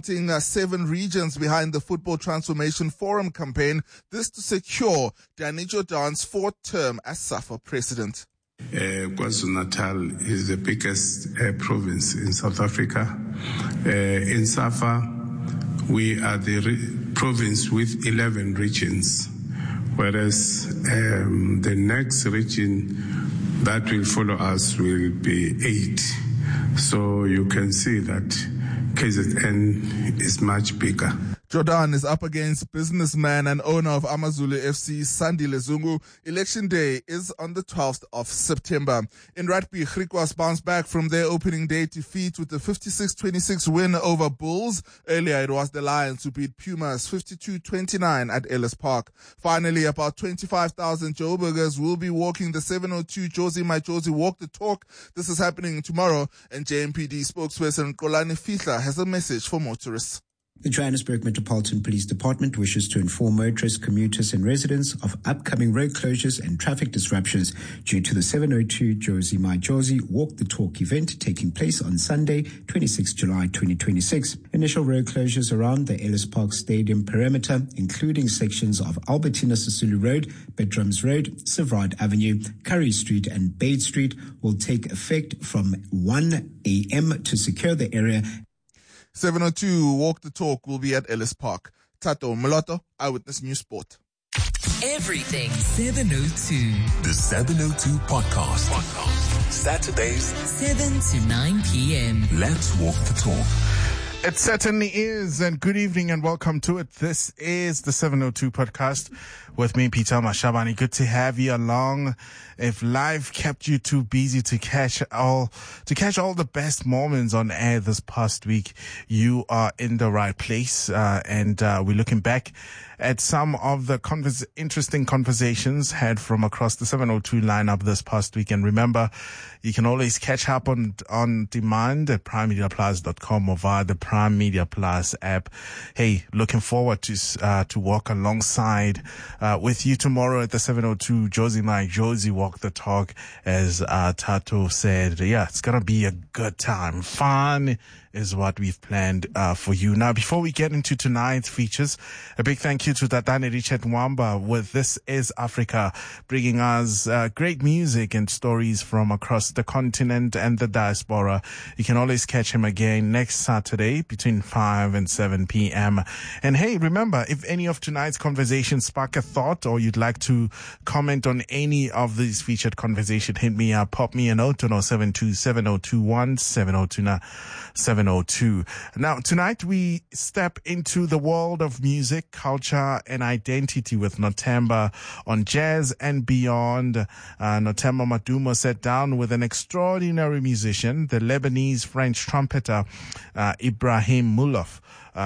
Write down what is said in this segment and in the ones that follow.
uniting 7 regions behind the Football Transformation Forum campaign. This to secure Danny Jordān's 4th term as SAFA president. KwaZulu-Natal is the biggest province in South Africa. In SAFA, we are the province with 11 regions, whereas the next region that will follow us will be 8. So you can see that KZN is much bigger. Jordān is up against businessman and owner of AmaZulu FC, Sandile Zungu. Election day is on the 12th of September. In rugby, Griquas bounced back from their opening day defeat with a 56-26 win over Bulls. Earlier, it was the Lions who beat Pumas 52-29 at Ellis Park. Finally, about 25,000 Joburgers will be walking the 702 Jozi My Jozi Walk the Talk. This is happening tomorrow, and JMPD spokesperson Xolani Fihla has a message for motorists. The Johannesburg Metropolitan Police Department wishes to inform motorists, commuters and residents of upcoming road closures and traffic disruptions due to the 702 Jozi My Jozi Walk the Talk event taking place on Sunday, 26 July 2026. Initial road closures around the Ellis Park Stadium perimeter, including sections of Albertina Sisulu Road, Bedrooms Road, Sivrard Avenue, Curry Street and Bade Street, will take effect from 1 a.m. to secure the area. 702 Walk the Talk will be at Ellis Park. Tato Moloto, Eyewitness News Sport. Everything 702. The 702 podcast. Saturdays, 7 to 9 p.m. Let's walk the talk. It certainly is, and good evening and welcome to it. This is the 702 podcast with me, Peter Mashabani. Good to have you along. If life kept you too busy to catch all the best moments on air this past week, you are in the right place. And we're looking back at some of the interesting conversations had from across the 702 lineup this past week. And remember, you can always catch up on demand at primemediaplus.com or via the Prime Media Plus app. Hey, looking forward to walk alongside with you tomorrow at the 702 Jozi My Jozi Walk the Talk. As Tato said, yeah, it's gonna be a good time. Fun is what we've planned for you. Now, before we get into tonight's features, a big thank you to Tatane Richard Mwamba with This Is Africa, bringing us great music and stories from across the continent and the diaspora. You can always catch him again next Saturday between 5 and 7 p.m. And hey, remember, if any of tonight's conversations spark a thought or you'd like to comment on any of these featured conversations, hit me up, pop me a note on 072 7021 7029 702. Now, tonight we step into the world of music, culture, and identity with Nothemba on Jazz and Beyond. Nothemba Madumo sat down with an extraordinary musician, the Lebanese-French trumpeter Ibrahim Mulov.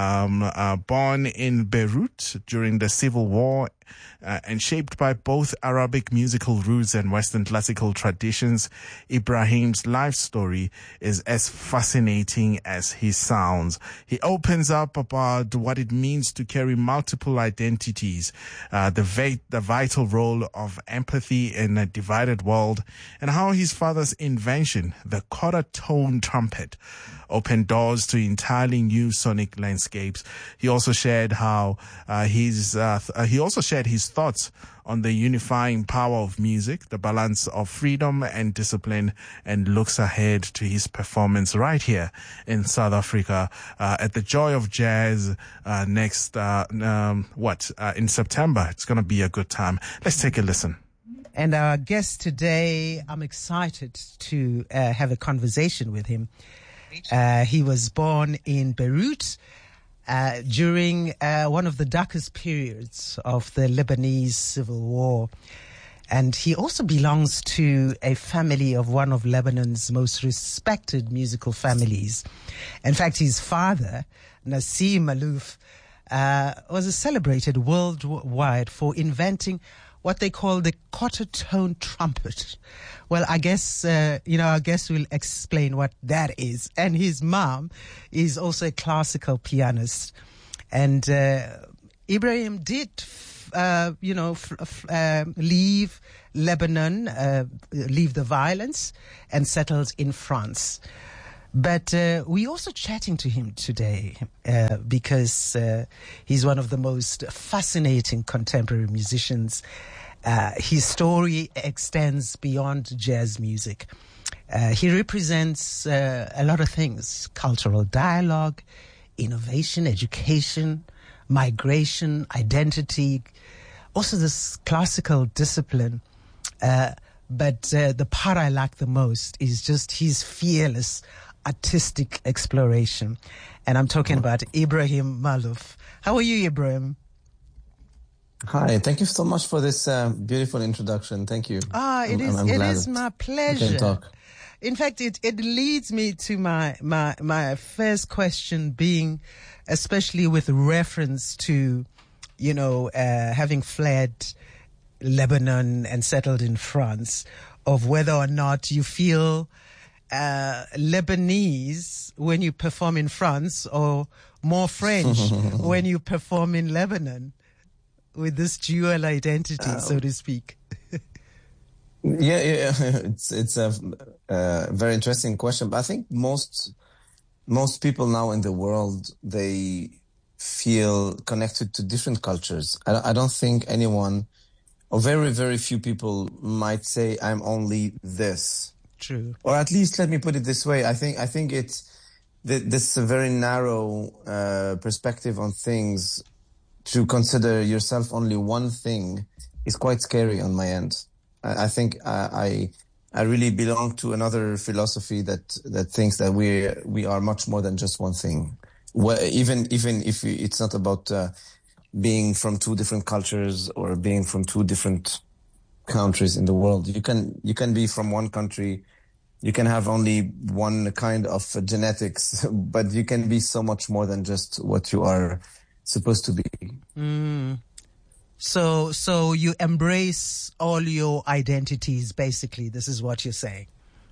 Born in Beirut during the Civil War and shaped by both Arabic musical roots and Western classical traditions, Ibrahim's life story is as fascinating as his sounds. He opens up about what it means to carry multiple identities, the vital role of empathy in a divided world, and how his father's invention, the quarter tone trumpet, opened doors to entirely new sonic landscapes. He also shared his thoughts on the unifying power of music, the balance of freedom and discipline, and looks ahead to his performance right here in South Africa at the Joy of Jazz next in September. It's going to be a good time. Let's take a listen. And our guest today, I'm excited to have a conversation with him. He was born in Beirut during one of the darkest periods of the Lebanese Civil War. And he also belongs to a family of one of Lebanon's most respected musical families. In fact, his father, Nassim Malouf, was celebrated worldwide for inventing what they call the quarter tone trumpet. Well, I guess, our guest will explain what that is. And his mom is also a classical pianist. And Ibrahim did, leave Lebanon, leave the violence, and settled in France. But we're also chatting to him today because he's one of the most fascinating contemporary musicians. His story extends beyond jazz music. He represents a lot of things: cultural dialogue, innovation, education, migration, identity, also this classical discipline. But the part I like the most is just his fearless artistic exploration. And I'm talking about Ibrahim Maalouf. How are you, Ibrahim? Hi, thank you so much for this beautiful introduction. Thank you. It is my pleasure. We can talk. In fact, it leads me to my first question, being especially with reference to, having fled Lebanon and settled in France, of whether or not you feel Lebanese when you perform in France or more French when you perform in Lebanon, with this dual identity, so to speak. Yeah. It's a very interesting question. But I think most people now in the world, they feel connected to different cultures. I don't think anyone, or very, very few people, might say I'm only this. True. Or at least let me put it this way. I think it's this a very narrow perspective on things. To consider yourself only one thing is quite scary on my end. I think I really belong to another philosophy that thinks that we are much more than just one thing. Even if it's not about being from two different cultures or being from two different countries in the world. You can be from one country. You can have only one kind of genetics, but you can be so much more than just what you are supposed to be. So you embrace all your identities, basically. This is what you're saying.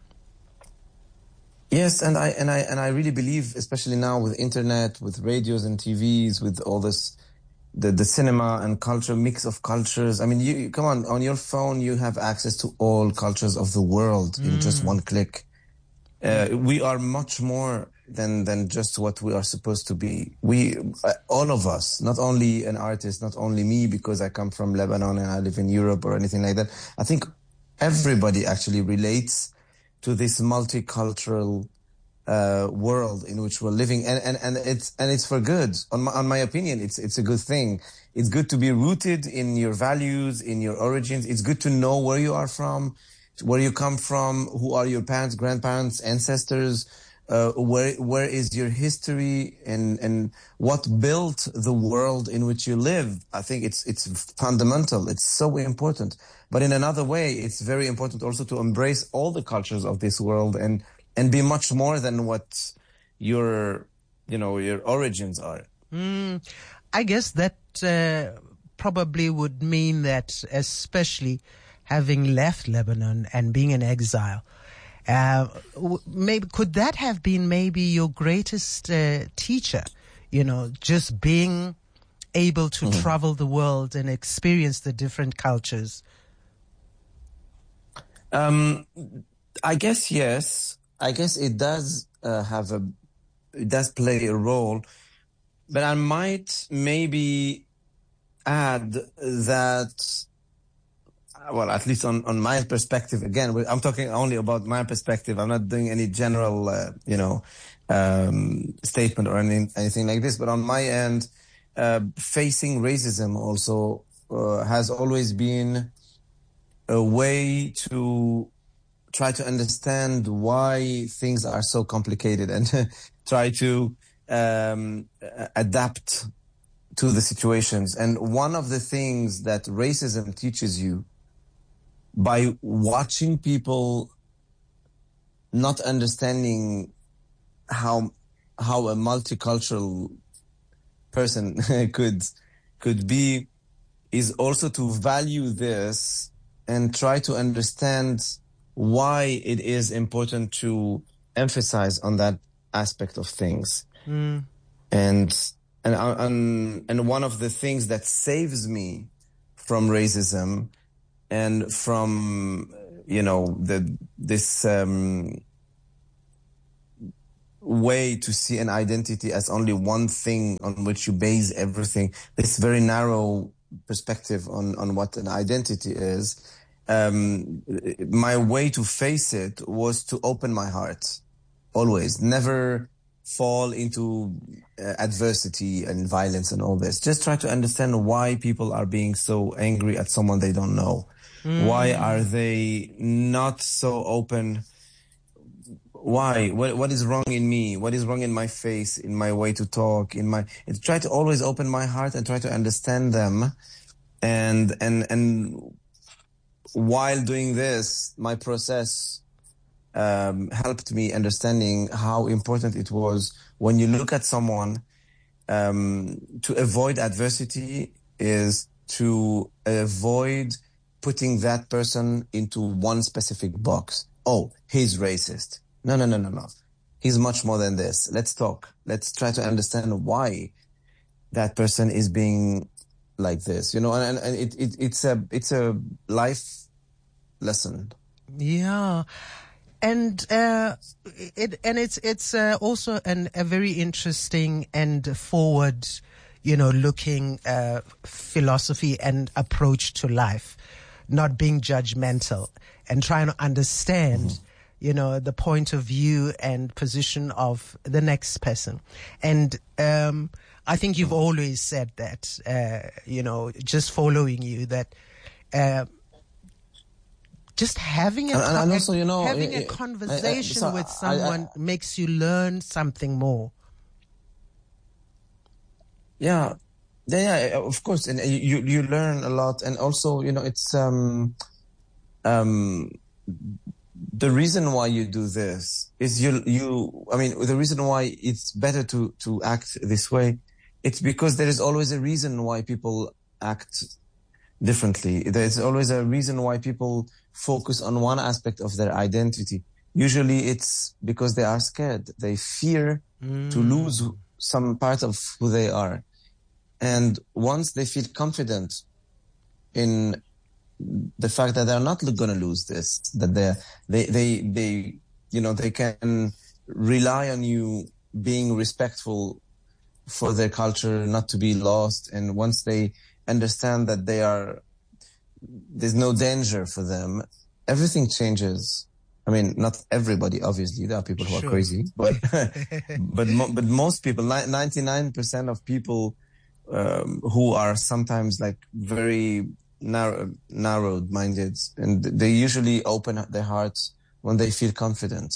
Yes, and I really believe, especially now with internet, with radios and TVs, with all this, the cinema and culture, mix of cultures. I mean, you come on your phone, you have access to all cultures of the world in just one click. We are much more than just what we are supposed to be. We, all of us, not only an artist, not only me, because I come from Lebanon and I live in Europe or anything like that. I think everybody actually relates to this multicultural world in which we're living, and it's for good. On my opinion, it's a good thing. It's good to be rooted in your values, in your origins. It's good to know where you are from, where you come from, who are your parents, grandparents, ancestors, where is your history, and what built the world in which you live. I think it's fundamental. It's so important. But in another way, it's very important also to embrace all the cultures of this world and be much more than what your origins are. I guess that probably would mean that, especially having left Lebanon and being in exile, maybe could that have been maybe your greatest teacher? Just being able to travel the world and experience the different cultures. I guess yes. I guess it does it does play a role, but I might maybe add that, well, at least on my perspective, again, I'm talking only about my perspective. I'm not doing any general, statement or anything like this, but on my end, facing racism also has always been a way to try to understand why things are so complicated and try to adapt to the situations. And one of the things that racism teaches you, by watching people not understanding how a multicultural person could be, is also to value this and try to understand why it is important to emphasize on that aspect of things. And one of the things that saves me from racism and from way to see an identity as only one thing on which you base everything, this very narrow perspective on what an identity is, my way to face it was to open my heart. Always. Never fall into adversity and violence and all this. Just try to understand why people are being so angry at someone they don't know. Why are they not so open? Why? What is wrong in me? What is wrong in my face, in my way to talk, try to always open my heart and try to understand them. And while doing this, my process helped me understanding how important it was when you look at someone, to avoid adversity is to avoid putting that person into one specific box. Oh, he's racist. No. He's much more than this. Let's talk. Let's try to understand why that person is being like this, and it's a life lesson. Yeah. And it's also a very interesting and forward, looking philosophy and approach to life, not being judgmental and trying to understand, the point of view and position of the next person. And I think you've always said that, just following you, that just having a conversation with someone makes you learn something more. Yeah, of course, and you learn a lot, and also it's the reason why you do this is the reason why it's better to act this way. It's because there is always a reason why people act differently. There's always a reason why people focus on one aspect of their identity. Usually it's because they are scared. They fear to lose some part of who they are. And once they feel confident in the fact that they're not going to lose this, that they can rely on you being respectful for their culture, not to be lost. And once they understand that there's no danger for them, everything changes. I mean, not everybody, obviously. There are people who are crazy, but most people, 99% of people who are sometimes like very narrow-minded, and they usually open up their hearts when they feel confident.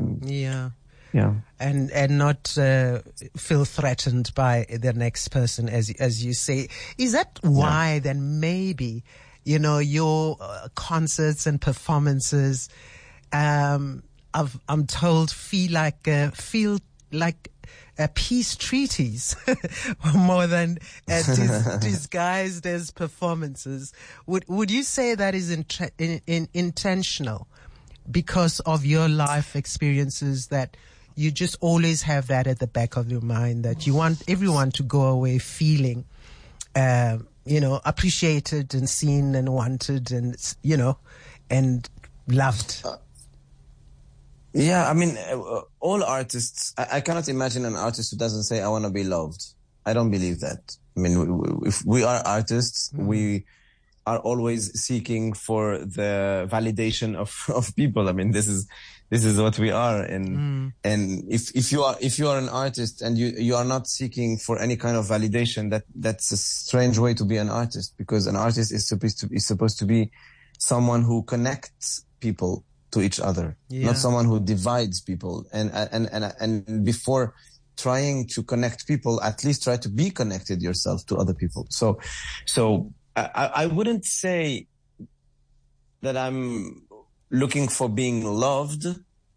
And not feel threatened by the next person, as you say. Is that why then maybe, your concerts and performances, I'm told, feel like peace treaties more than disguised as performances? Would you say that is intentional because of your life experiences, that you just always have that at the back of your mind, that you want everyone to go away feeling, appreciated and seen and wanted and, and loved? Yeah, I mean, all artists, I cannot imagine an artist who doesn't say, I want to be loved. I don't believe that. I mean, if we are artists, we are always seeking for the validation of people. I mean, this is what we are. And if you are an artist and you are not seeking for any kind of validation, that's a strange way to be an artist, because an artist is supposed to be someone who connects people to each other, not someone who divides people. And before trying to connect people, at least try to be connected yourself to other people. So I wouldn't say that I'm looking for being loved,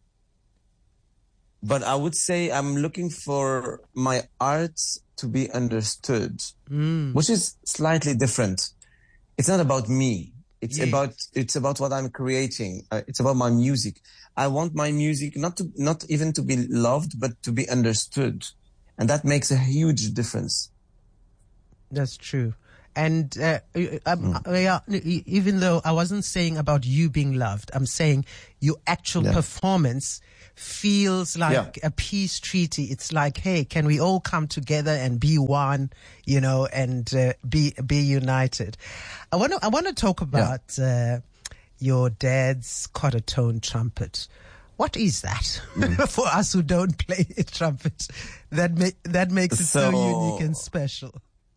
but I would say I'm looking for my art to be understood, which is slightly different. It's not about me. It's about what I'm creating. It's about my music. I want my music not even to be loved, but to be understood. And that makes a huge difference. That's true. And yeah, even though I wasn't saying about you being loved, I'm saying your actual performance feels like a peace treaty. It's like, hey, can we all come together and be one, you know, and be united? I want to talk about your dad's quarter tone trumpet. What is that for us who don't play a trumpet? That makes it so unique and special.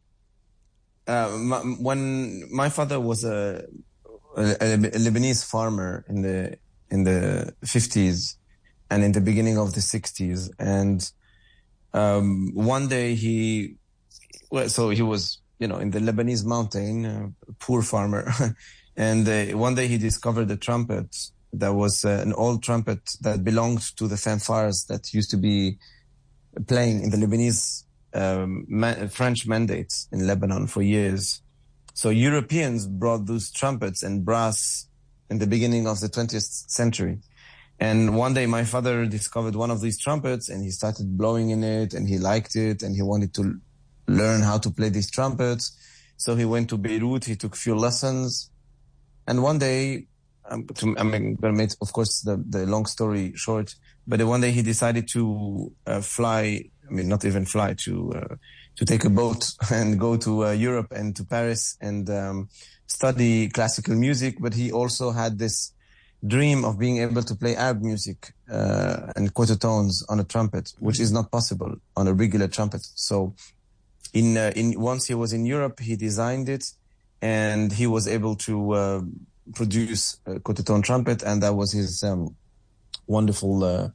When my father was a Lebanese farmer in the 50s and in the beginning of the 60s, and one day he was, you know, in the Lebanese mountain, poor farmer, and one day he discovered a trumpet that was an old trumpet that belonged to the fanfares that used to be playing in the Lebanese French mandates in Lebanon for years. So Europeans brought those trumpets and brass in the beginning of the 20th century. And one day my father discovered one of these trumpets and he started blowing in it and he liked it and he wanted to learn how to play these trumpets. So he went to Beirut, he took a few lessons. And one day, I'm going to make, of course, the long story short, but one day he decided to not even fly, to take a boat and go to Europe and to Paris and study classical music. But he also had this dream of being able to play Arab music and quarter tones on a trumpet, which is not possible on a regular trumpet. So once he was in Europe, he designed it and he was able to produce a quarter tone trumpet, and that was his wonderful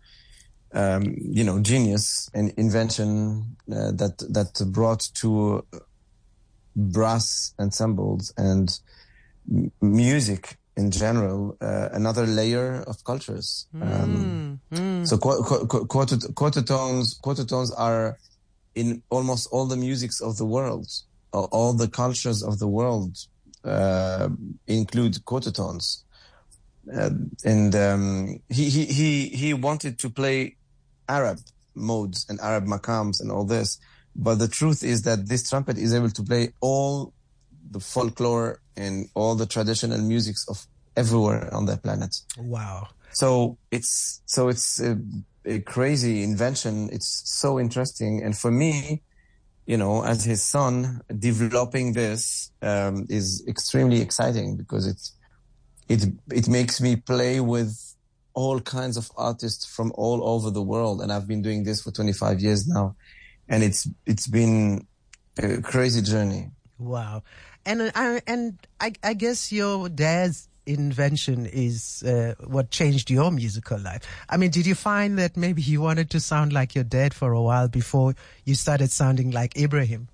genius and invention that brought to brass ensembles and music in general another layer of cultures. So quarter tones are in almost all the musics of the world. All the cultures of the world include quarter tones. He wanted to play Arab modes and Arab maqams and all this. But the truth is that this trumpet is able to play all the folklore and all the traditional musics of everywhere on the planet. Wow. So it's a crazy invention. It's so interesting. And for me, you know, as his son, developing this is extremely exciting because it makes me play with all kinds of artists from all over the world. And I've been doing this for 25 years now. And it's been a crazy journey. Wow. And I guess your dad's invention is what changed your musical life. I mean, did you find that maybe you wanted to sound like your dad for a while before you started sounding like Ibrahim?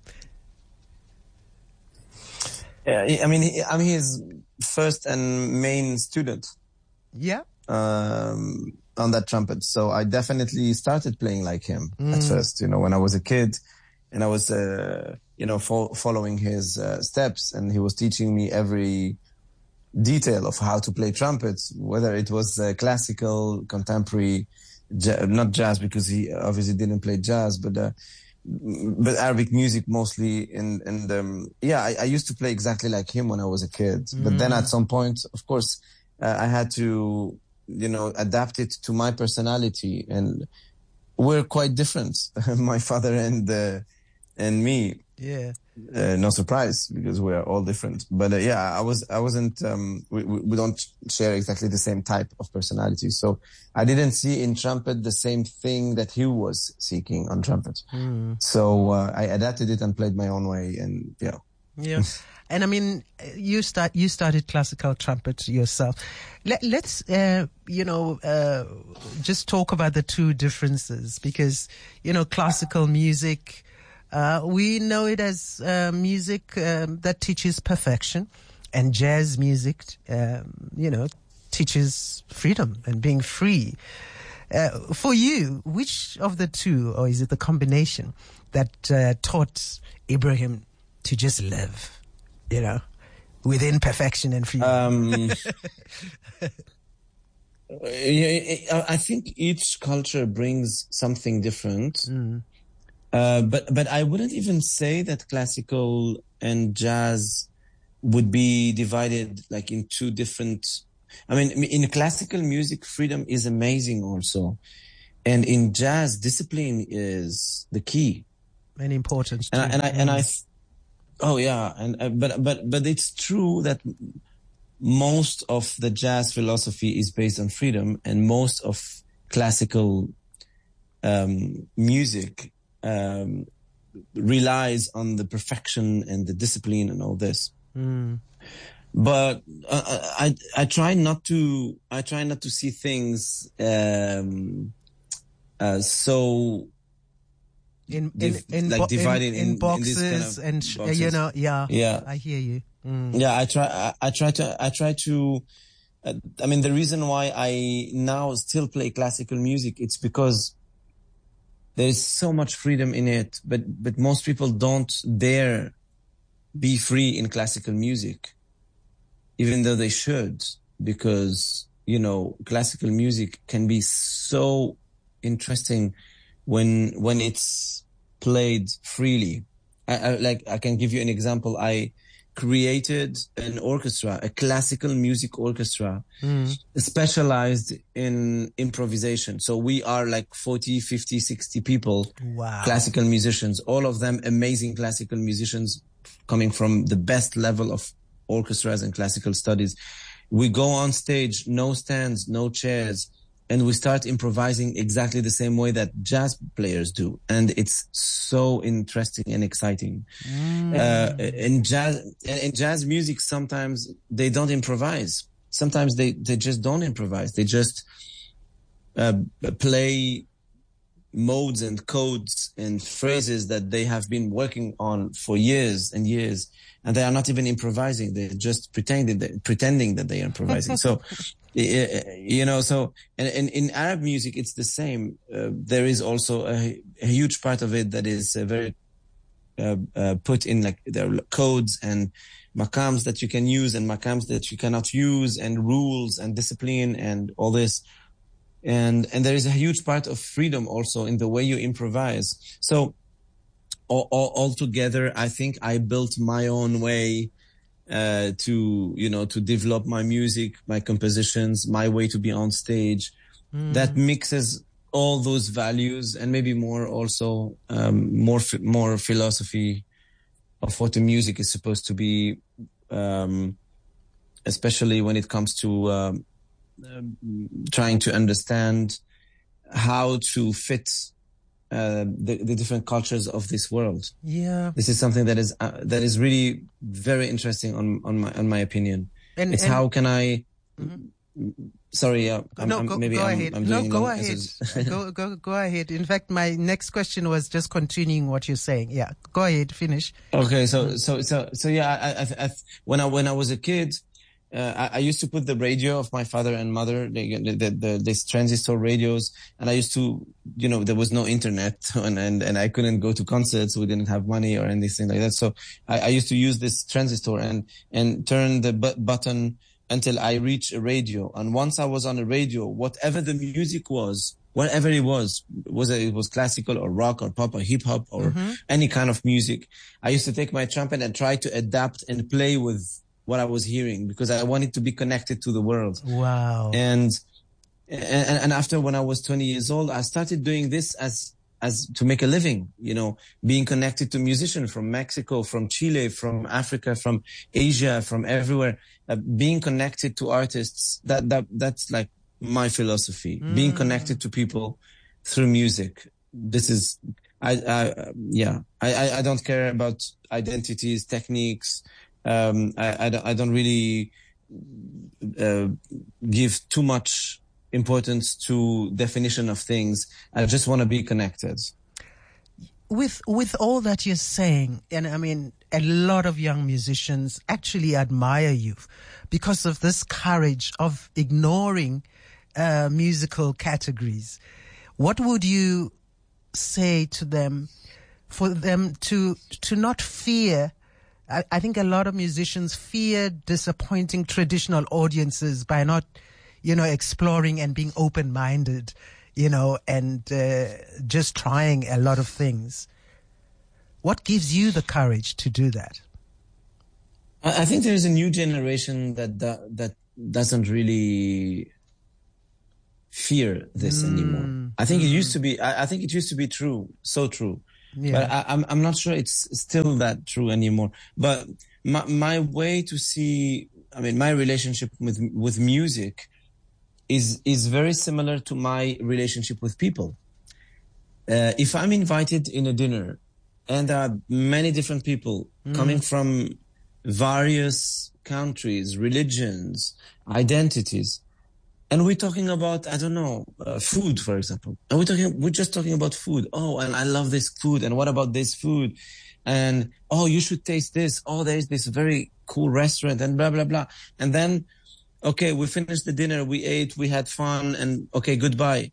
Yeah, I mean, I'm his first and main student. Yeah. On that trumpet. So I definitely started playing like him at first, you know, when I was a kid and I was, following his steps, and he was teaching me every detail of how to play trumpets, whether it was classical, contemporary, not jazz, because he obviously didn't play jazz, but Arabic music mostly. I used to play exactly like him when I was a kid. But then at some point, of course, I had to, adapt it to my personality, and we're quite different, my father and me. Yeah. No surprise, because we are all different. But I wasn't. We don't share exactly the same type of personality. So I didn't see in trumpet the same thing that he was seeking on trumpet. So I adapted it and played my own way, and yeah. Yeah. And I mean, you started classical trumpet yourself. Let's just talk about the two differences, because classical music, we know it as music that teaches perfection, and jazz music, teaches freedom and being free. For you, which of the two, or is it the combination, that taught Ibrahim to just live, within perfection and freedom? I think each culture brings something different. But I wouldn't even say that classical and jazz would be divided like in two different. I mean, in classical music, freedom is amazing also, and in jazz, discipline is the key and important. But it's true that most of the jazz philosophy is based on freedom, and most of classical music relies on the perfection and the discipline and all this. But I try not to see things so divided in boxes in this kind of and boxes. I hear you. Yeah, I try to. I mean, the reason why I now still play classical music, it's because there is so much freedom in it, but most people don't dare be free in classical music, even though they should, because, you know, classical music can be so interesting when it's played freely. I can give you an example. I created an orchestra, a classical music orchestra, specialized in improvisation. So we are like 40, 50, 60 people, classical musicians, all of them amazing classical musicians coming from the best level of orchestras and classical studies. We go on stage, no stands, no chairs, and we start improvising exactly the same way that jazz players do. And it's so interesting and exciting. In jazz music, sometimes they don't improvise. Sometimes they just don't improvise. They just play modes and codes and phrases that they have been working on for years and years. And they are not even improvising. They're just pretending that they are improvising. So, you know, so, and in Arab music, it's the same. There is also a huge part of it that is very put in, like, there are codes and maqams that you can use and maqams that you cannot use, and rules and discipline and all this. And there is a huge part of freedom also in the way you improvise. So all together, I think I built my own way to develop my music, my compositions, my way to be on stage, that mixes all those values and maybe more also, more philosophy of what the music is supposed to be, especially when it comes to trying to understand how to fit the different cultures of this world. Yeah, this is something that is really very interesting on my opinion. It's how can I? Sorry, go ahead. In fact, my next question was just continuing what you're saying. Yeah, go ahead, finish. Okay, so yeah, I when I was a kid, I used to put the radio of my father and mother, these transistor radios, and I used to, there was no internet, and I couldn't go to concerts. We didn't have money or anything like that. So I used to use this transistor and turn the button until I reached a radio. And once I was on a radio, whatever the music was, whatever it was classical or rock or pop or hip hop or any kind of music, I used to take my trumpet and try to adapt and play with what I was hearing, because I wanted to be connected to the world. Wow. And after, when I was 20 years old, I started doing this as to make a living, being connected to musicians from Mexico, from Chile, from Africa, from Asia, from everywhere, being connected to artists. That's like my philosophy, being connected to people through music. This is, I don't care about identities, techniques. I don't really give too much importance to definition of things. I just want to be connected. With all that you're saying, and I mean, a lot of young musicians actually admire you because of this courage of ignoring musical categories. What would you say to them for them to not fear? I think a lot of musicians fear disappointing traditional audiences by not, exploring and being open-minded, and just trying a lot of things. What gives you the courage to do that? I think there is a new generation that doesn't really fear this anymore. I think it used to be. I think it used to be true, so true. Yeah. But I'm not sure it's still that true anymore. But my way to see, I mean, my relationship with music is very similar to my relationship with people. If I'm invited in a dinner and there are many different people coming from various countries, religions, identities, and we're talking about, I don't know, food, for example. And we're just talking about food. Oh, and I love this food. And what about this food? And, oh, you should taste this. Oh, there's this very cool restaurant and blah, blah, blah. And then, okay, we finished the dinner. We ate, we had fun, and okay, goodbye.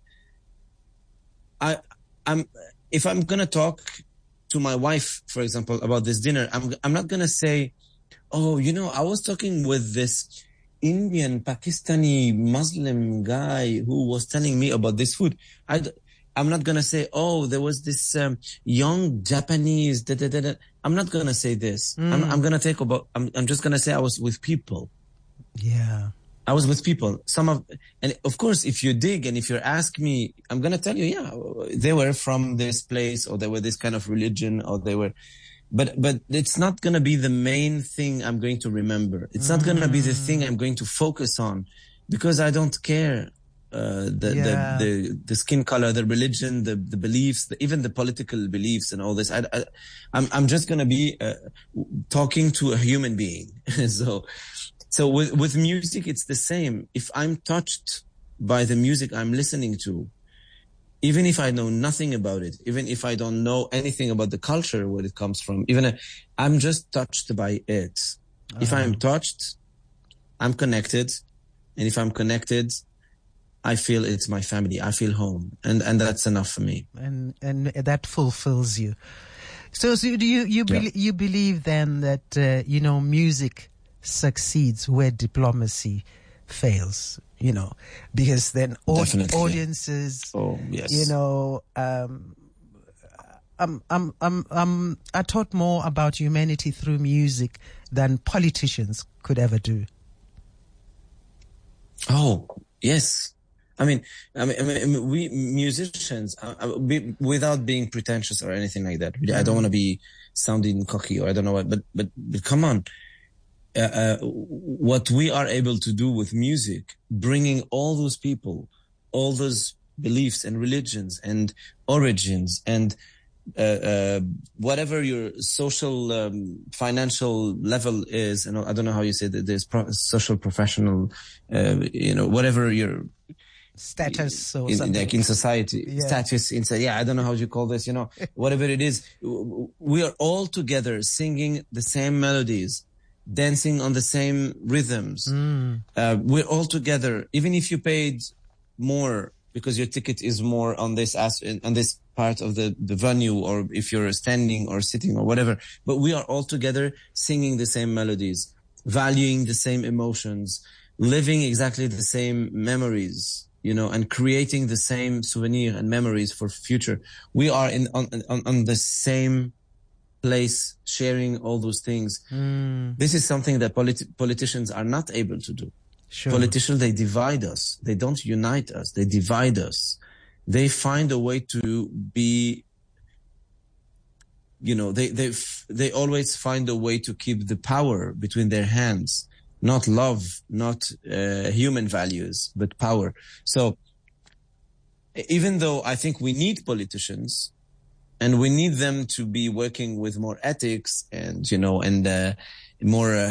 If I'm going to talk to my wife, for example, about this dinner, I'm not going to say, oh, you know, I was talking with this Indian, Pakistani, Muslim guy who was telling me about this food. I'm not going to say, oh, there was this young Japanese, I'm not going to say this. I'm going to I'm just going to say I was with people. Yeah. I was with people. And of course, if you dig and if you ask me, I'm going to tell you, yeah, they were from this place, or they were this kind of religion, or they were, but it's not going to be the main thing I'm going to remember. It's not going to be the thing I'm going to focus on, because I don't care. The skin color, the religion, the beliefs, even the political beliefs and all this. I'm just going to be talking to a human being. So with music, it's the same. If I'm touched by the music I'm listening to, even if I know nothing about it, even if I don't know anything about the culture where it comes from, I'm just touched by it. If I'm touched, I'm connected. And if I'm connected, I feel it's my family. I feel home. And that's enough for me. And that fulfills you. So do you believe then that, music succeeds where diplomacy fails, because then audiences, I taught more about humanity through music than politicians could ever do. Oh, yes. I mean, we musicians, without being pretentious or anything like that. I don't want to be sounding cocky, or I don't know what, but come on. What we are able to do with music, bringing all those people, all those beliefs and religions and origins and whatever your social, financial level is, and I don't know how you say that, there's social, professional, whatever your status or something. Like in society, status inside. Yeah, I don't know how you call this, whatever it is. We are all together singing the same melodies, dancing on the same rhythms. We're all together, even if you paid more because your ticket is more on this part of the venue, or if you're standing or sitting or whatever. But we are all together singing the same melodies, valuing the same emotions, living exactly the same memories, and creating the same souvenir and memories for future. We are on the same place, sharing all those things. This is something that politicians are not able to do. Sure. Politicians, they divide us. They don't unite us. They divide us. They find a way to be, they always find a way to keep the power between their hands, not love, not human values, but power. So even though I think we need politicians, and we need them to be working with more ethics and, more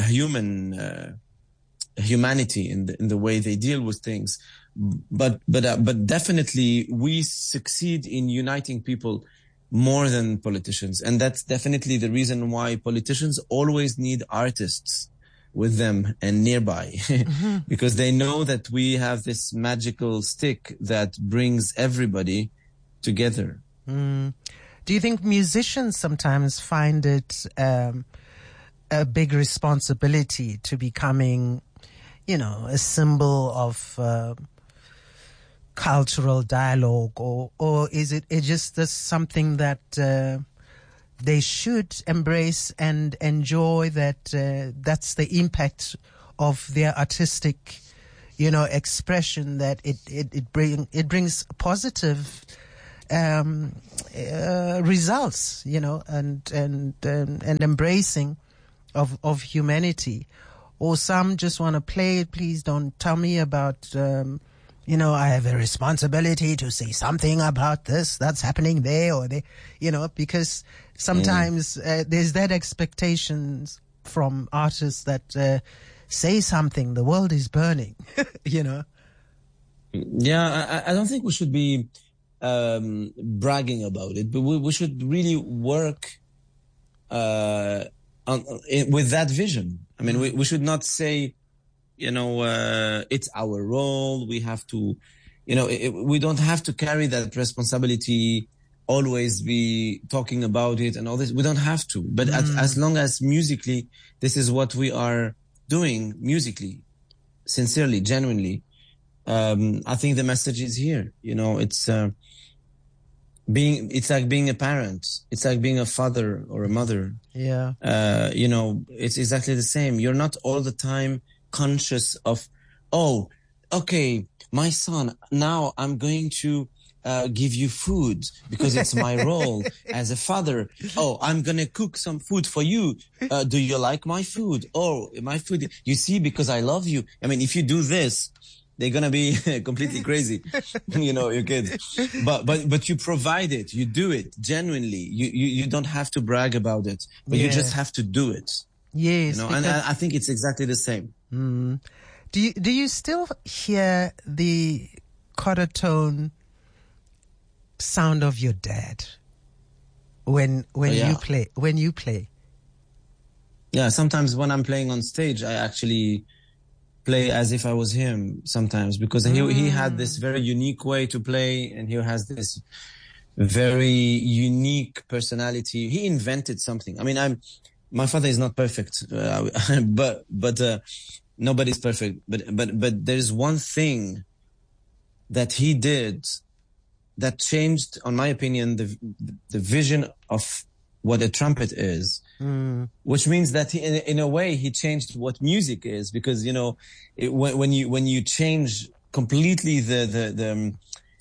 humanity in the way they deal with things. But definitely we succeed in uniting people more than politicians. And that's definitely the reason why politicians always need artists with them and nearby, because they know that we have this magical stick that brings everybody together. Do you think musicians sometimes find it a big responsibility to becoming, a symbol of cultural dialogue, or is it just something that they should embrace and enjoy that. That's the impact of their artistic, expression, that it brings positive results, and embracing of humanity. Or some just want to play it. Please don't tell me about, I have a responsibility to say something about this that's happening there or there, because sometimes there's that expectations from artists that say something, the world is burning, Yeah, I don't think we should be bragging about it, but we should really work with that vision. I mean, we should not say, it's our role. We have to, we don't have to carry that responsibility, always be talking about it and all this. We don't have to. But as long as musically, this is what we are doing musically, sincerely, genuinely, I think the message is here. It's like being a parent. It's like being a father or a mother. Yeah. It's exactly the same. You're not all the time conscious of, oh, okay, my son, now I'm going to give you food because it's my role as a father. Oh, I'm going to cook some food for you. Do you like my food? Oh, my food. You see, because I love you. I mean, if you do this, they're going to be completely crazy, your kids. But you provide it, you do it genuinely. You don't have to brag about it, but you just have to do it. Yes. And I think it's exactly the same. Mm. Do you still hear the quarter tone sound of your dad when you play? Yeah, sometimes when I'm playing on stage, I actually play as if I was him sometimes, because he had this very unique way to play, and he has this very unique personality. He invented something. I mean, my father is not perfect, but nobody's perfect. But there's one thing that he did that changed, on my opinion, the vision of what a trumpet is, which means that in a way he changed what music is, because when you change completely the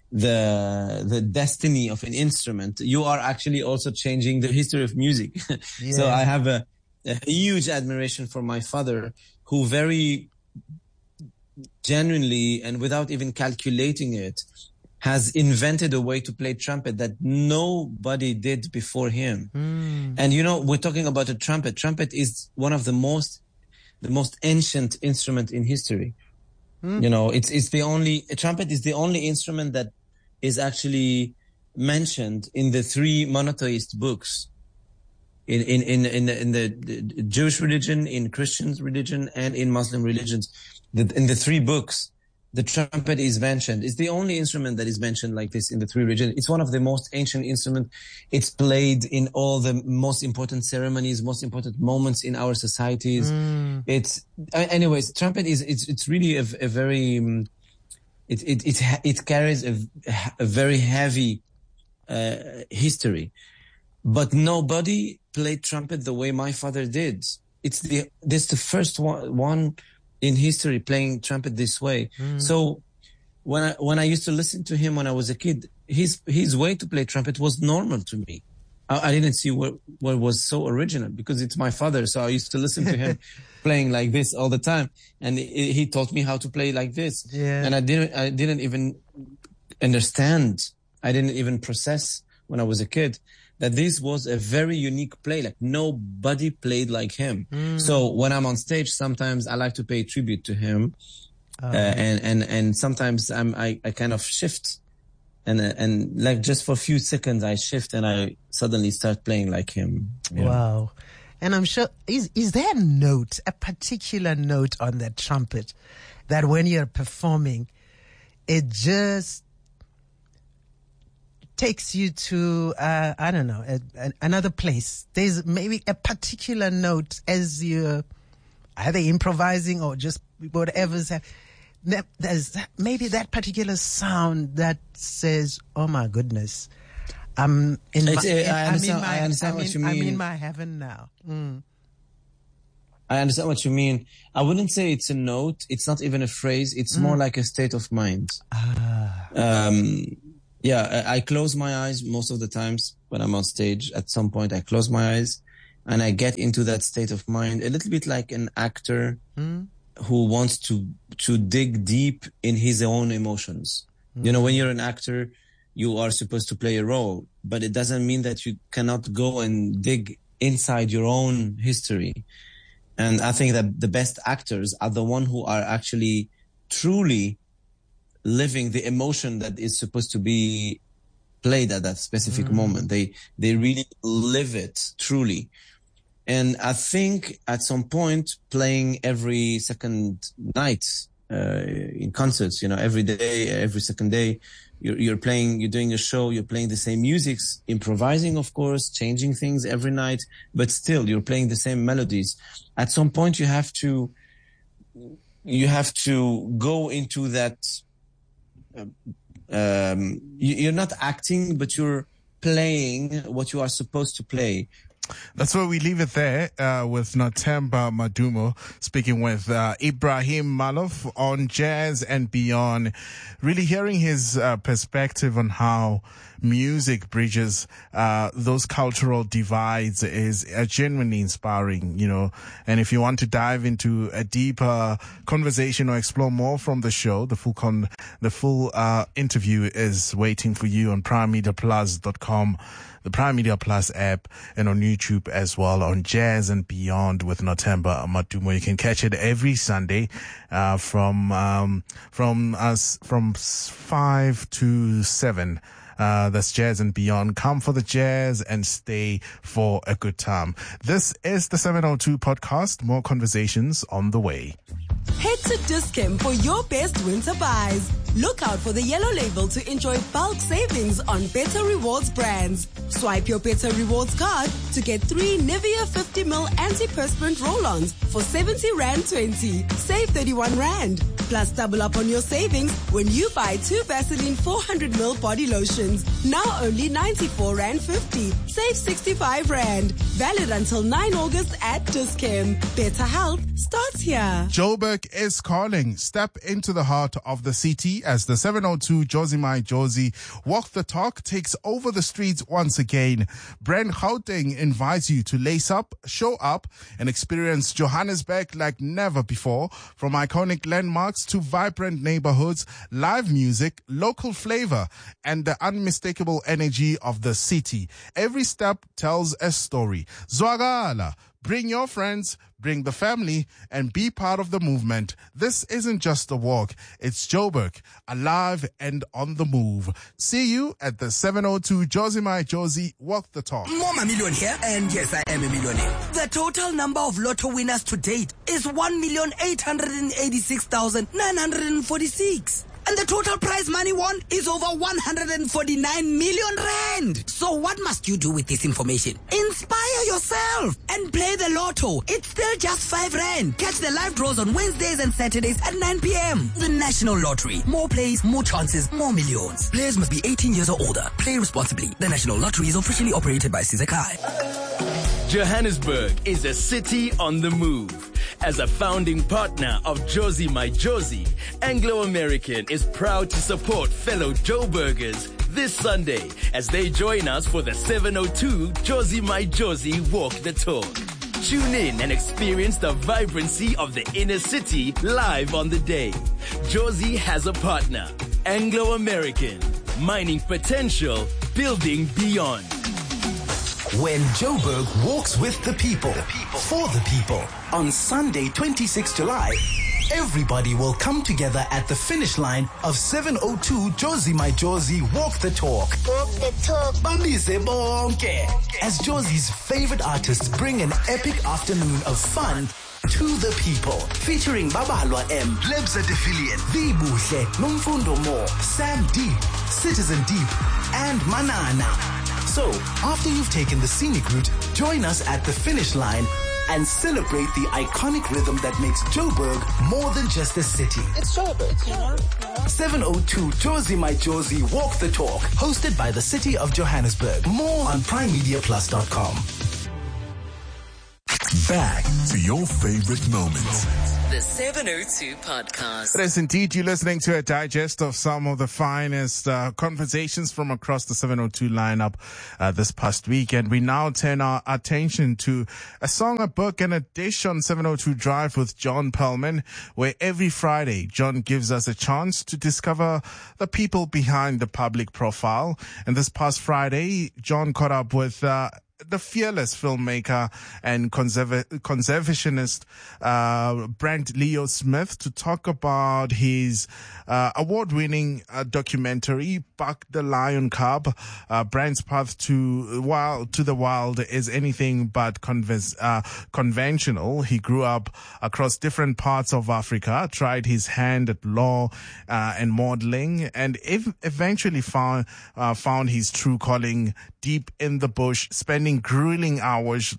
destiny of an instrument, you are actually also changing the history of music. Yeah. So I have a huge admiration for my father, who very genuinely and without even calculating it has invented a way to play trumpet that nobody did before him. And we're talking about a trumpet. Trumpet is one of the most ancient instrument in history. It's the only, a trumpet is the only instrument that is actually mentioned in the 3 monotheist books, in the Jewish religion, in Christian religion, and in Muslim religions. In the 3 books, the trumpet is mentioned. It's the only instrument that is mentioned like this in the 3 religions. It's one of the most ancient instruments. It's played in all the most important ceremonies, most important moments in our societies. Anyways, trumpet it's really a very, it carries a very heavy history. But nobody played trumpet the way my father did. This the first one in history playing trumpet this way. So when I used to listen to him when I was a kid, his way to play trumpet was normal to me. I didn't see what was so original, because it's my father. So I used to listen to him playing like this all the time, and he taught me how to play like this. Yeah. And I didn't even understand. I didn't even process when I was a kid that this was a very unique play. Like nobody played like him. So when I'm on stage, sometimes I like to pay tribute to him. And sometimes I kind of shift and like just for a few seconds I shift and I suddenly start playing like him. Wow. And I'm sure, is there a particular note on that trumpet that when you're performing, it just takes you to, I don't know, another place? There's maybe a particular note as you're either improvising or just whatever's happening. There's maybe that particular sound that says, oh my goodness, I'm in my, I understand what you mean. I'm in my heaven now. I understand what you mean. I wouldn't say it's a note. It's not even a phrase. It's more like a state of mind. I close my eyes most of the times when I'm on stage. At some point, I close my eyes and I get into that state of mind, a little bit like an actor who wants to dig deep in his own emotions. You know, when you're an actor, you are supposed to play a role, but it doesn't mean that you cannot go and dig inside your own history. And I think that the best actors are the ones who are actually truly living the emotion that is supposed to be played at that specific moment. They really live it truly. And I think at some point playing every second night in concerts, you know, every day, every second day, you're playing, you're doing a show, you're playing the same music, improvising, of course, changing things every night, but still you're playing the same melodies. At some point you have to go into that, you're not acting, but you're playing what you are supposed to play. That's where we leave it there with Nothemba Madumo speaking with Ibrahim Malouf on Jazz and Beyond, really hearing his perspective on how music bridges those cultural divides is genuinely inspiring, you know. And if you want to dive into a deeper conversation or explore more from the show, the full interview is waiting for you on primemediaplus.com, the Prime Media Plus app, and on YouTube as well, on Jazz and Beyond with Nothemba Madumo. You can catch it every Sunday from 5 to 7. That's Jazz and Beyond. Come for the jazz and stay for a good time. This is the 702 podcast. More conversations on the way. Head to Dis-Chem for your best winter buys. Look out for the yellow label to enjoy bulk savings on Better Rewards brands. Swipe your Better Rewards card to get 3 Nivea 50ml antiperspirant roll-ons for 70 Rand 20. Save 31 Rand. Plus double up on your savings when you buy 2 Vaseline 400ml body lotions. Now only 94 Rand 50. Save 65 Rand. Valid until 9 August at Dis-Chem. Better health starts here. Joburg is calling. Step into the heart of the city as the 702 Josie My Josie Walk the Talk takes over the streets once again. Brand Gauteng invites you to lace up, show up, and experience Johannesburg like never before. From iconic landmarks to vibrant neighborhoods, live music, local flavor, and the unmistakable energy of the city. Every step tells a story. Zwagala. Bring your friends, bring the family, and be part of the movement. This isn't just a walk. It's Joburg, alive and on the move. See you at the 702 Josie My Josie Walk the Talk. Mama Million here, and yes, I am a millionaire. The total number of lotto winners to date is 1,886,946. And the total prize money won is over 149 million rand. So what must you do with this information? Inspire yourself and play the lotto. It's still just 5 rand. Catch the live draws on Wednesdays and Saturdays at 9 p.m. The National Lottery. More plays, more chances, more millions. Players must be 18 years or older. Play responsibly. The National Lottery is officially operated by Sizakai. Johannesburg is a city on the move. As a founding partner of Josie My Josie, Anglo American is proud to support fellow Joburgers this Sunday as they join us for the 702 Josie My Josie Walk the Talk. Tune in and experience the vibrancy of the inner city live on the day. Josie has a partner, Anglo American, mining potential, building beyond. When Joburg walks with the people, for the people, on Sunday, 26 July, everybody will come together at the finish line of 702 Josie My Josie Walk the Talk. Walk the Talk. Bambise bonke. As Josie's favorite artists bring an epic afternoon of fun to the people, featuring Babalwa M, Lebza Defilian, Vibuhle, Nomfundo Mo, Sam Deep, Citizen Deep, and Manana. So, after you've taken the scenic route Join us at the finish line and celebrate the iconic rhythm that makes Joburg more than just a city. It's Joburg, you know? 702 Jozi My Jozi Walk the Talk, hosted by the City of Johannesburg. More on primemediaplus.com. Back to your favorite moments. The 702 Podcast. It is indeed. You're listening to a digest of some of the finest conversations from across the 702 lineup this past week. And we now turn our attention to a song, a book, and a dish on 702 Drive with John Perlman, where every Friday, John gives us a chance to discover the people behind the public profile. And this past Friday, John caught up with the fearless filmmaker and conservationist Brent Leo Smith to talk about his award-winning documentary Buck the Lion Cub. Brent's path to the wild is anything but conventional. He grew up across different parts of Africa, tried his hand at law and modeling, and eventually found his true calling deep in the bush, spending grueling hours,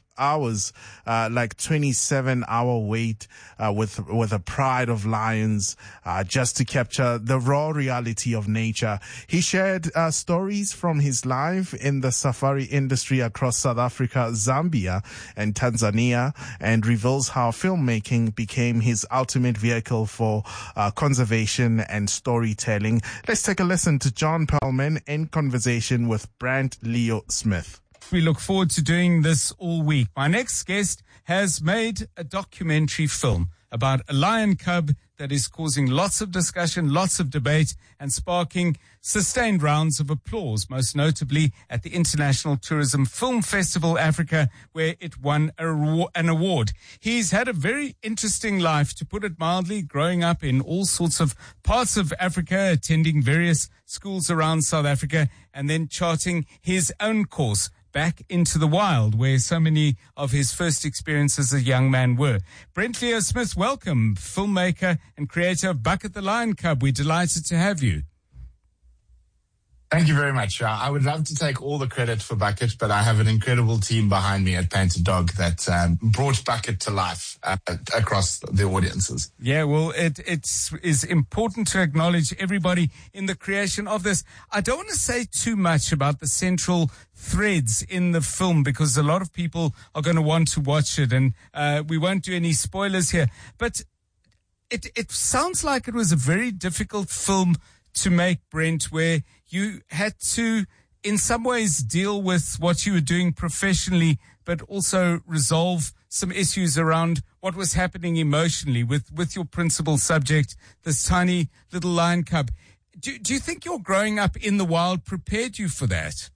like 27-hour wait, with a pride of lions, just to capture the raw reality of nature. He shared stories from his life in the safari industry across South Africa, Zambia, and Tanzania, and reveals how filmmaking became his ultimate vehicle for conservation and storytelling. Let's take a listen to John Perlman in conversation with Brent Leo Smith. We look forward to doing this all week. My next guest has made a documentary film about a lion cub that is causing lots of discussion, lots of debate, and sparking sustained rounds of applause, most notably at the International Tourism Film Festival Africa, where it won an award. He's had a very interesting life, to put it mildly, growing up in all sorts of parts of Africa, attending various schools around South Africa, and then charting his own course back into the wild, where so many of his first experiences as a young man were. Brent Leo Smith, welcome, filmmaker and creator of Buck the Lion Cub. We're delighted to have you. Thank you very much. I would love to take all the credit for Bucket, but I have an incredible team behind me at Painted Dog that brought Bucket to life across the audiences. Yeah, well, it is important to acknowledge everybody in the creation of this. I don't want to say too much about the central threads in the film, because a lot of people are going to want to watch it, and we won't do any spoilers here. But it sounds like it was a very difficult film to make, Brent, where you had to, in some ways, deal with what you were doing professionally, but also resolve some issues around what was happening emotionally with your principal subject, this tiny little lion cub. Do you think your growing up in the wild prepared you for that?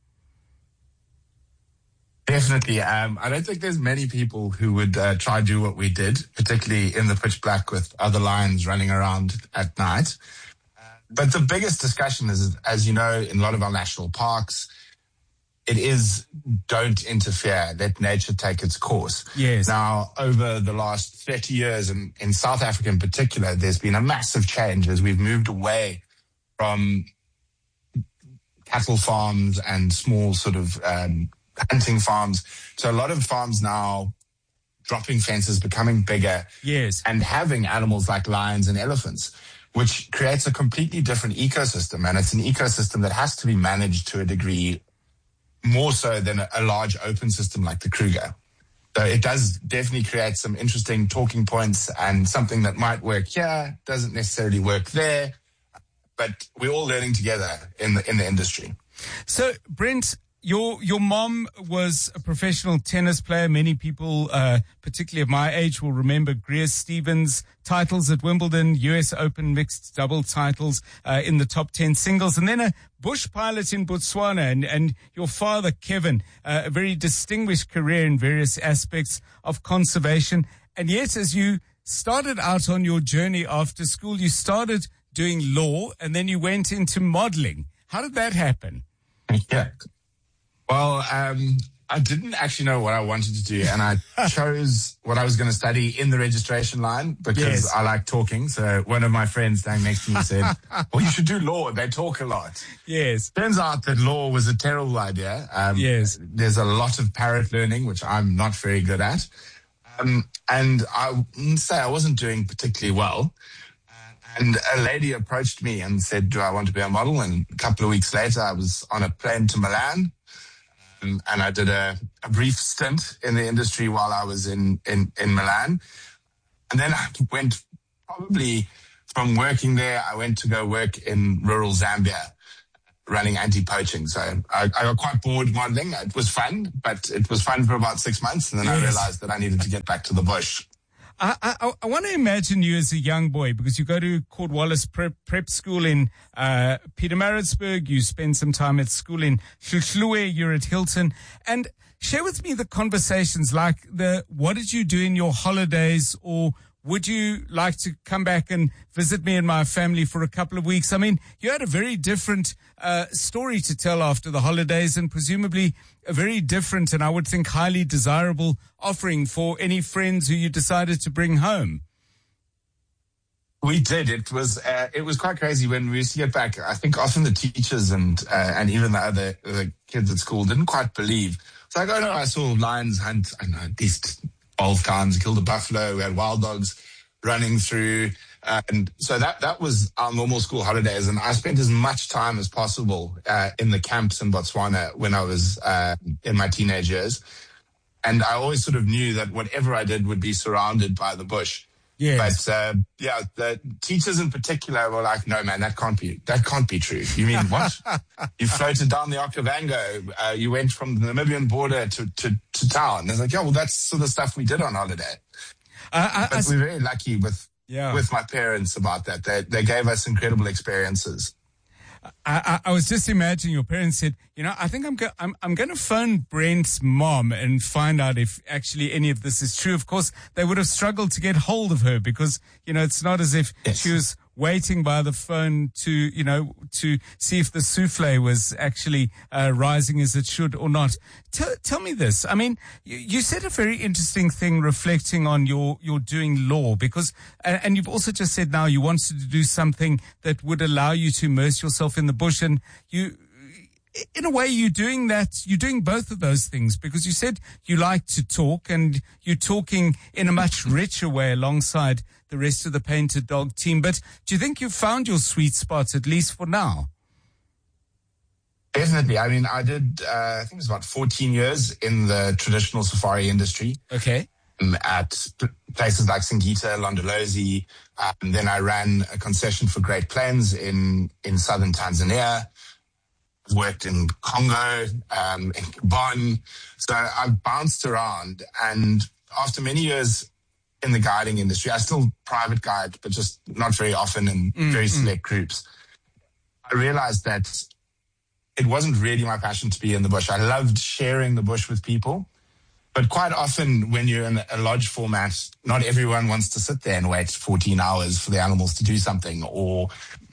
Definitely. I don't think there's many people who would try to do what we did, particularly in the pitch black with other lions running around at night. But the biggest discussion is, as you know, in a lot of our national parks, it is don't interfere, let nature take its course. Yes. Now, over the last 30 years, and in South Africa in particular, there's been a massive change as we've moved away from cattle farms and small sort of hunting farms. So a lot of farms now dropping fences, becoming bigger, yes, and having animals like lions and elephants, which creates a completely different ecosystem. And it's an ecosystem that has to be managed to a degree more so than a large open system like the Kruger. So it does definitely create some interesting talking points, and something that might work here doesn't necessarily work there. But we're all learning together in the industry. So, Brent, Your mom was a professional tennis player. Many people, particularly of my age, will remember Greer Stevens' titles at Wimbledon, US Open mixed double titles in the top 10 singles, and then a bush pilot in Botswana. And your father, Kevin, a very distinguished career in various aspects of conservation. And yet, as you started out on your journey after school, you started doing law, and then you went into modeling. How did that happen? Yeah. Well, I I didn't actually know what I wanted to do, and I chose what I was going to study in the registration line because I like talking. So one of my friends standing next to me said, well, you should do law. They talk a lot. Yes. Turns out that law was a terrible idea. There's a lot of parrot learning, which I'm not very good at. And I wouldn't say I wasn't doing particularly well. And a lady approached me and said, do I want to be a model? And a couple of weeks later, I was on a plane to Milan. And I did a brief stint in the industry while I was in Milan. And then I went probably from working there, I went to go work in rural Zambia running anti-poaching. So I got quite bored modeling. It was fun, but it was fun for about 6 months. And then I realized that I needed to get back to the bush. I want to imagine you as a young boy because you go to Cornwallis prep school in Pietermaritzburg. You spend some time at school in Hluhluwe. You're at Hilton. And share with me the conversations like what did you do in your holidays, or would you like to come back and visit me and my family for a couple of weeks? I mean, you had a very different story to tell after the holidays, and presumably a very different and I would think highly desirable offering for any friends who you decided to bring home. We did. It was quite crazy when we used to get back. I think often the teachers and even the kids at school didn't quite believe. It's like, oh no, I saw lions hunt, I don't know, at least 12 times, killed a buffalo. We had wild dogs running through. And so that was our normal school holidays. And I spent as much time as possible in the camps in Botswana when I was in my teenage years. And I always sort of knew that whatever I did would be surrounded by the bush. Yes. But the teachers in particular were like, no, man, that can't be true. You mean what? You floated down the Okavango. You went from the Namibian border to town. And it's like, yeah, well, that's sort of stuff we did on holiday. But we're very lucky with my parents about that. They gave us incredible experiences. I was just imagining your parents said, I think I'm going to phone Brent's mom and find out if actually any of this is true. Of course, they would have struggled to get hold of her because, it's not as if she was waiting by the phone to see if the souffle was actually rising as it should or not. Tell me this. I mean, you said a very interesting thing reflecting on your doing law because, and you've also just said now you wanted to do something that would allow you to immerse yourself in the bush, and in a way, you're doing both of those things because you said you like to talk and you're talking in a much richer way alongside the rest of the Painted Dog team. But do you think you've found your sweet spot, at least for now? Definitely. I mean, I did, I think it was about 14 years in the traditional safari industry. Okay. At places like Singita, Londolozi. Then I ran a concession for Great Plains in southern Tanzania. Worked in Congo, in Gabon. So I've bounced around, and after many years in the guiding industry, I still private guide, but just not very often in very select groups. I realized that it wasn't really my passion to be in the bush. I loved sharing the bush with people, but quite often when you're in a lodge format, not everyone wants to sit there and wait 14 hours for the animals to do something, or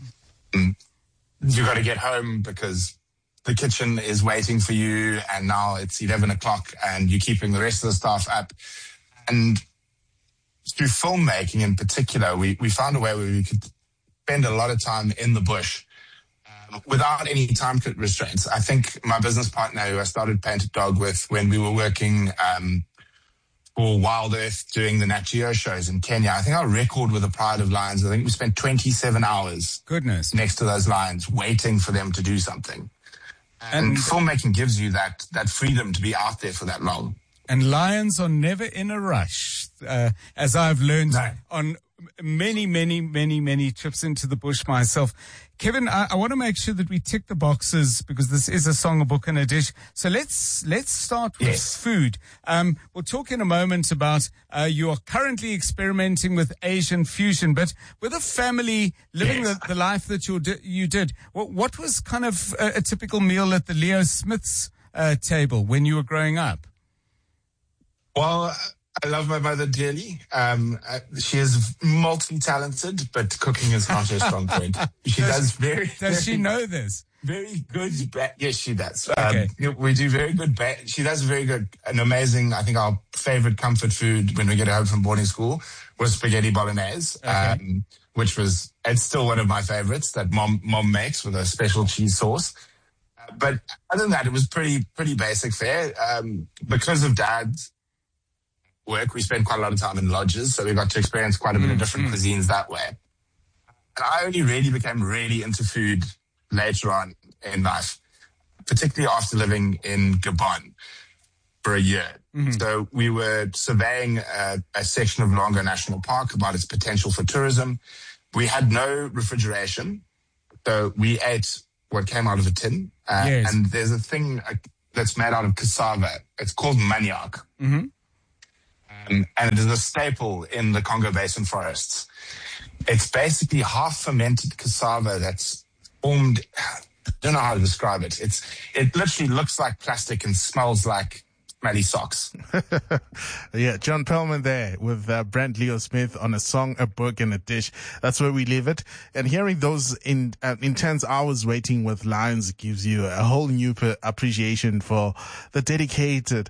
you got to get home because the kitchen is waiting for you and now it's 11 o'clock and you're keeping the rest of the staff up. And through filmmaking in particular, we found a way where we could spend a lot of time in the bush without any time restraints. I think my business partner who I started Painted Dog with when we were working for Wild Earth doing the Nat Geo shows in Kenya, I think our record with the Pride of Lions, I think we spent 27 hours next to those lions waiting for them to do something. And filmmaking gives you that freedom to be out there for that long. And lions are never in a rush, as I've learned on many, many, many, many trips into the bush myself. Kevin, I want to make sure that we tick the boxes because this is a song, a book, and a dish. So let's start with food. We'll talk in a moment about you are currently experimenting with Asian fusion, but with a family living the life that you did. What was kind of a typical meal at the Leo Smith's table when you were growing up? Well, I love my mother dearly. She is multi-talented, but cooking is not her strong point. She does very... Does she know this? very good. Yes, she does. Okay. We do very good. She does very good, an amazing. I think our favorite comfort food when we get home from boarding school was spaghetti bolognese, which it's still one of my favorites that mom makes with a special cheese sauce. But other than that, it was pretty basic fare. Because of Dad's work, we spent quite a lot of time in lodges, so we got to experience quite a bit of different cuisines that way. And I only really became really into food later on in life, particularly after living in Gabon for a year. So we were surveying a section of Longo National Park about its potential for tourism. We had no refrigeration, so we ate what came out of a tin. And there's a thing that's made out of cassava. It's called manioc. And it is a staple in the Congo Basin forests. It's basically half fermented cassava that's formed. I don't know how to describe it. It literally looks like plastic and smells like smelly socks. Yeah, John Perlman there with Brent Leo Smith on a song, a book, and a dish. That's where we leave it. And hearing those intense hours waiting with lions gives you a whole new appreciation for the dedication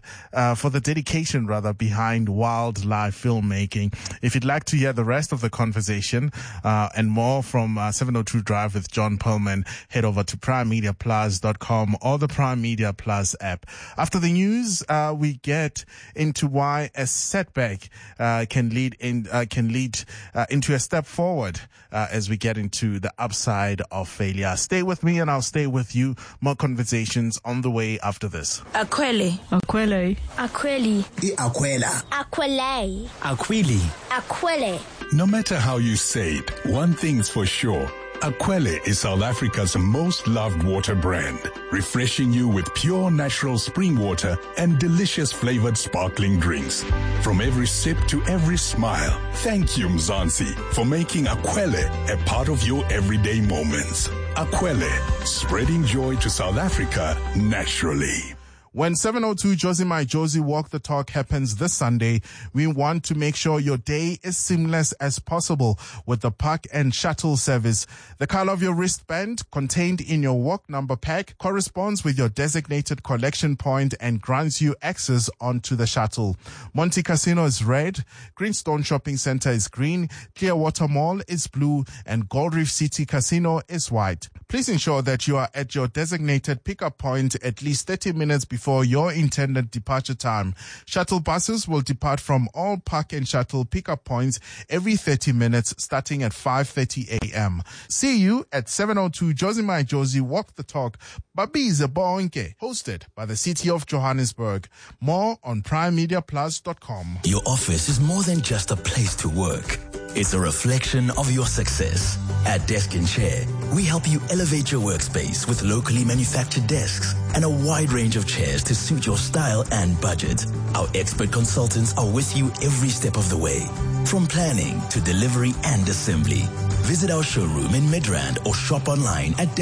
behind wildlife filmmaking. If you'd like to hear the rest of the conversation and more from 702 Drive with John Perlman, head over to primemediaplus.com or the Prime Media Plus app. After the news, we get into why a setback can lead into a step forward as we get into the upside of failure. Stay with me and I'll stay with you. More conversations on the way after this. Aquele. Aquele. Aquele. Aquela. Aquele. Aquili. Aquele. No matter how you say it, one thing's for sure. Aquele is South Africa's most loved water brand, refreshing you with pure natural spring water and delicious flavored sparkling drinks. From every sip to every smile, thank you Mzansi for making Aquele a part of your everyday moments. Aquele, spreading joy to South Africa naturally. When 702 Josie My Josie Walk the Talk happens this Sunday, we want to make sure your day is seamless as possible with the Park and Shuttle service. The color of your wristband contained in your walk number pack corresponds with your designated collection point and grants you access onto the shuttle. Monte Casino is red, Greenstone Shopping Center is green, Clearwater Mall is blue, and Gold Reef City Casino is white. Please ensure that you are at your designated pickup point at least 30 minutes before your intended departure time. Shuttle buses will depart from all Park and Shuttle pickup points every 30 minutes starting at 5:30 a.m. See you at 702 Josie My Josie Walk the Talk, Babize Bonke, hosted by the City of Johannesburg. More on primemediaplus.com. Your office is more than just a place to work. It's a reflection of your success. At Desk and Chair, we help you elevate your workspace with locally manufactured desks and a wide range of chairs to suit your style and budget. Our expert consultants are with you every step of the way, from planning to delivery and assembly. Visit our showroom in Midrand or shop online at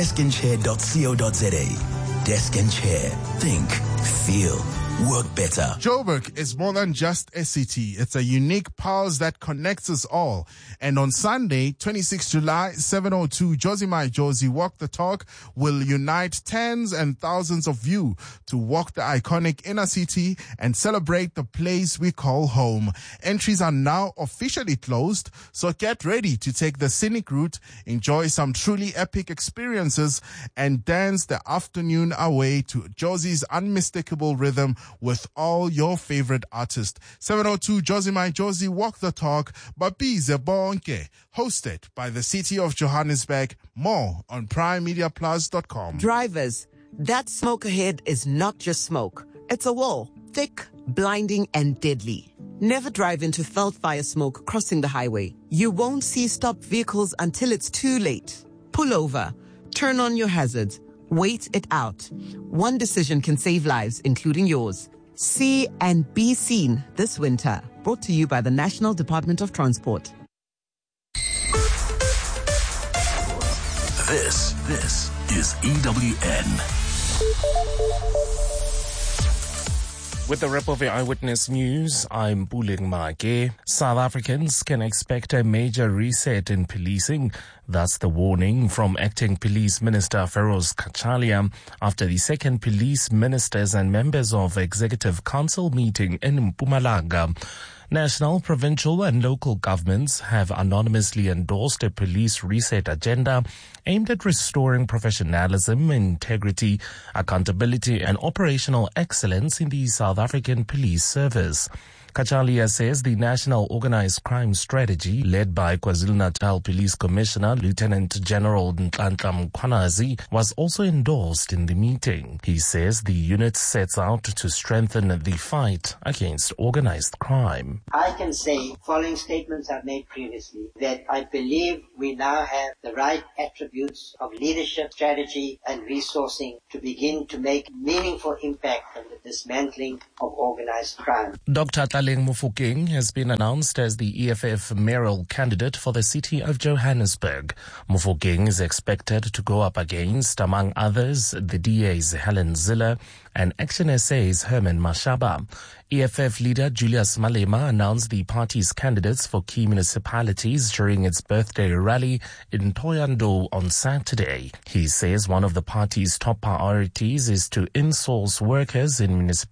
deskandchair.co.za. Desk and Chair. Think, feel, work better. Joburg is more than just a city. It's a unique pulse that connects us all. And on Sunday, 26 July, 702 Josie My Josie Walk the Talk will unite tens and thousands of you to walk the iconic inner city and celebrate the place we call home. Entries are now officially closed, so get ready to take the scenic route, enjoy some truly epic experiences, and dance the afternoon away to Josie's unmistakable rhythm with all your favorite artists. 702 Josie My Josie Walk the Talk, Babize Bonke, hosted by the City of Johannesburg. More on primemediaplus.com. Drivers, that smoke ahead is not just smoke. It's a wall, thick, blinding, and deadly. Never drive into felt fire smoke crossing the highway. You won't see stopped vehicles until it's too late. Pull over, turn on your hazards, wait it out. One decision can save lives, including yours. See and be seen this winter. Brought to you by the National Department of Transport. This is EWN. With the Rip of the Eyewitness News, I'm Puling Make. South Africans can expect a major reset in policing. That's the warning from Acting Police Minister Feroz Cachalia after the second Police Ministers and members of Executive Council meeting in Mpumalanga. National, provincial and local governments have anonymously endorsed a police reset agenda aimed at restoring professionalism, integrity, accountability and operational excellence in the South African Police Service. Cachalia says the National Organized Crime Strategy, led by KwaZulu-Natal Police Commissioner Lieutenant General Nhlanhla Mkhwanazi, was also endorsed in the meeting. He says the unit sets out to strengthen the fight against organized crime. I can say, following statements I've made previously, that I believe we now have the right attributes of leadership, strategy and resourcing to begin to make meaningful impact on the dismantling of organized crime. Dr. Tlaleng Mofokeng has been announced as the EFF mayoral candidate for the city of Johannesburg. Mofokeng is expected to go up against, among others, the DA's Helen Zille and Action SA's Herman Mashaba. EFF leader Julius Malema announced the party's candidates for key municipalities during its birthday rally in Thohoyandou on Saturday. He says one of the party's top priorities is to insource workers in municipalities